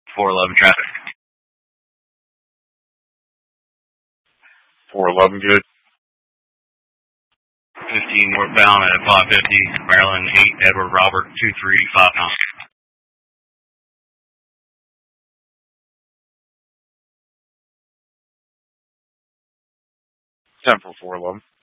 411 traffic. 411 good. 15 northbound at 550, Maryland 8, Edward Robert 2359. 10 for 411.